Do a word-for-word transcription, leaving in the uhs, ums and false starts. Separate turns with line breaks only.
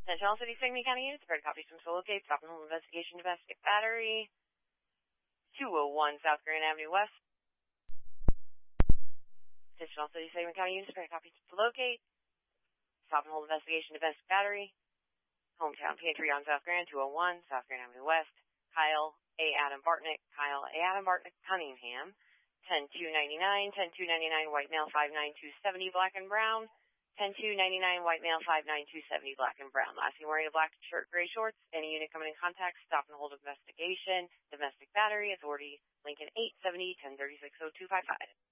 Central City, Sangamon County units, prepared copies from Solo Gate, stop and hold investigation, domestic battery, two oh one South Grand Avenue West. Central City, Sangamon County units, prepared copies to locate, stop and hold investigation, domestic battery, hometown pantry on South Grand, two oh one South Grand Avenue West. Kyle A. Adam Bartnick, Kyle A. Adam Bartnick, Cunningham, ten two ninety-nine, ten two ninety-nine, white male, five nine two seventy, black and brown, ten two ninety-nine, white male, five nine two seventy, black and brown. Last seen wearing a black shirt, gray shorts. Any unit coming in contact, stop and hold investigation, domestic battery, authority, Lincoln eight seventy, ten thirty-six oh two five five.